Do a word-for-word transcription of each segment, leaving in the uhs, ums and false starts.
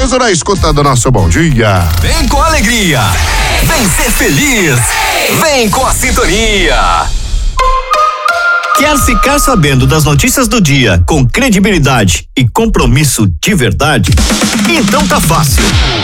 sorriso na escuta do nosso bom dia. Vem com alegria, vem ser feliz, vem com a sintonia. Quer ficar sabendo das notícias do dia com credibilidade e compromisso de verdade? Então tá fácil.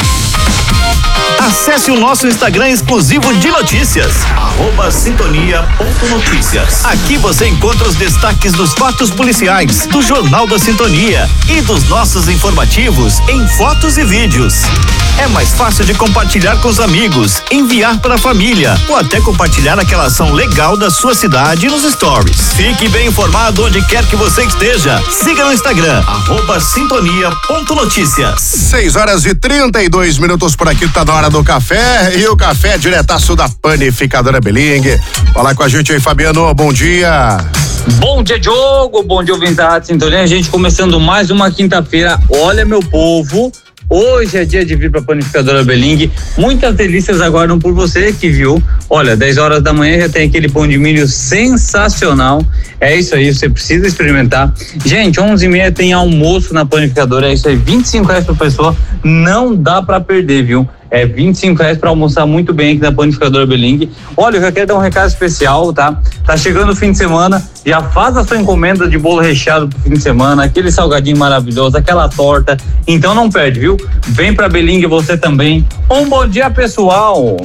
Acesse o nosso Instagram exclusivo de notícias, arroba sintonia ponto notícias. Aqui você encontra os destaques dos fatos policiais, do Jornal da Sintonia e dos nossos informativos em fotos e vídeos. É mais fácil de compartilhar com os amigos, enviar para a família ou até compartilhar aquela ação legal da sua cidade nos stories. Fique bem informado onde quer que você esteja. Siga no Instagram, arroba sintonia ponto notícias. seis horas e trinta e dois minutos por aqui, tá na hora do café, e o café é diretaço da Panificadora Beling. Fala com a gente aí, Fabiano, bom dia. Bom dia, Diogo, bom dia, ouvintes da Rádio Sintonia. A gente começando mais uma quinta-feira. Olha, meu povo, hoje é dia de vir para a Panificadora Beling. Muitas delícias aguardam por você que viu. Olha, dez horas da manhã já tem aquele pão de milho sensacional. É isso aí, você precisa experimentar. Gente, onze e meia tem almoço na Panificadora. É isso aí, vinte e cinco reais por pessoa. Não dá para perder, viu? É vinte e cinco reais para almoçar muito bem aqui na Panificadora Beling. Olha, eu já quero dar um recado especial, tá? Tá chegando o fim de semana, já faz a sua encomenda de bolo recheado pro fim de semana, aquele salgadinho maravilhoso, aquela torta. Então não perde, viu? Vem pra Beling você também. Um bom dia, pessoal.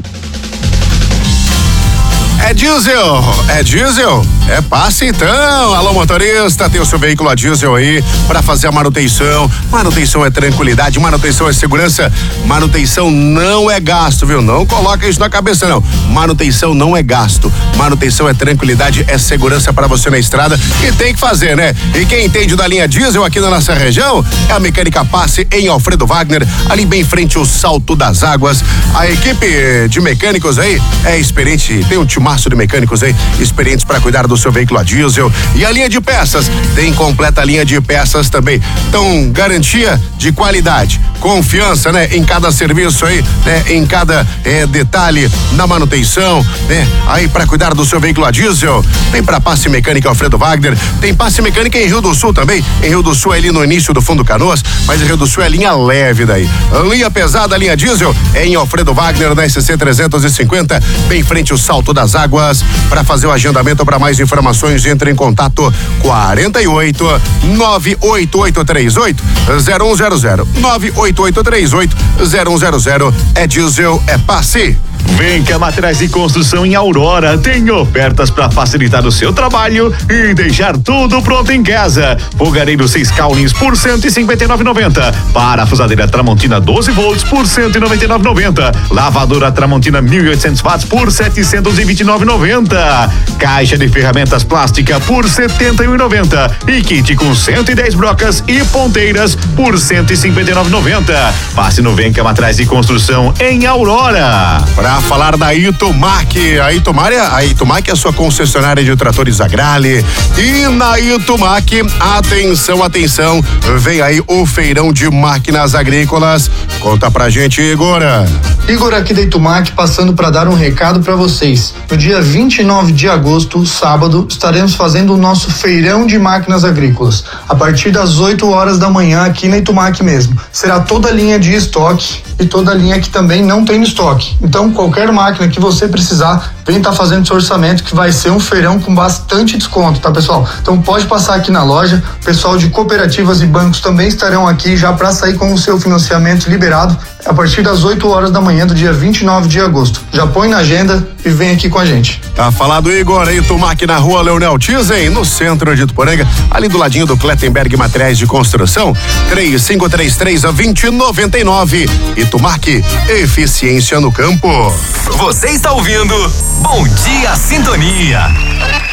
É diesel, é diesel, é passe então. Alô, motorista, tem o seu veículo a diesel aí para fazer a manutenção. Manutenção é tranquilidade, manutenção é segurança, manutenção não é gasto, viu? Não coloca isso na cabeça não. Manutenção não é gasto, manutenção é tranquilidade, é segurança para você na estrada e tem que fazer, né? E quem entende da linha diesel aqui na nossa região é a Mecânica Passe em Alfredo Wagner, ali bem em frente ao Salto das Águas. A equipe de mecânicos aí é experiente, tem um time de mecânicos aí, experientes para cuidar do seu veículo a diesel. E a linha de peças, tem completa linha de peças também. Então, garantia de qualidade, confiança, né? Em cada serviço aí, né? Em cada eh, detalhe na manutenção, né? Aí para cuidar do seu veículo a diesel, tem para Passe Mecânica Alfredo Wagner, tem Passe Mecânica em Rio do Sul também. Em Rio do Sul é ali no início do Fundo Canoas, mas em Rio do Sul é linha leve daí. A linha pesada, a linha diesel é em Alfredo Wagner, na S C trezentos e cinquenta, bem em frente ao Salto das Águas. Para fazer o agendamento, para mais informações, entre em contato quarenta e oito, nove oito oito três oito, zero um zero zero, nove oito oito três oito, zero um zero zero. É diesel, é Passe. Vem que a Materiais de Construção em Aurora tem ofertas para facilitar o seu trabalho e deixar tudo pronto em casa. Fogareiro seis Caulins por cento e cinquenta e nove reais e noventa centavos. Parafusadeira Tramontina doze volts por cento e noventa e nove reais e noventa centavos. Lavadora Tramontina mil e oitocentos watts por setecentos e vinte e nove reais e noventa centavos. Caixa de ferramentas plástica por setenta e um reais e noventa centavos. E kit com cento e dez brocas e ponteiras por cento e cinquenta e nove reais e noventa centavos. Passe no Vem que a Materiais de Construção em Aurora. Para falar da Itumac, a Itumac, a Itumac é a sua concessionária de tratores Agrale. E na Itumac, atenção, atenção, vem aí o feirão de máquinas agrícolas. Conta pra gente, Igor. Igor aqui da Itumac, passando para dar um recado para vocês. No dia vinte e nove de agosto, sábado, estaremos fazendo o nosso feirão de máquinas agrícolas, a partir das oito horas da manhã aqui na Itumac mesmo. Será toda a linha de estoque e toda a linha que também não tem no estoque. Então, qualquer máquina que você precisar, vem estar tá fazendo seu orçamento, que vai ser um feirão com bastante desconto, tá, pessoal? Então pode passar aqui na loja, o pessoal de cooperativas e bancos também estarão aqui já para sair com o seu financiamento liberado a partir das oito horas da manhã do dia vinte e nove de agosto. Já põe na agenda e vem aqui com a gente. Tá falado, Igor. Itumac na rua Leonel Tizen, no centro de Ituporanga, ali do ladinho do Clettenberg Materiais de Construção. três cinco três três, dois zero nove nove. Itumac, eficiência no campo. Você está ouvindo Bom Dia Sintonia.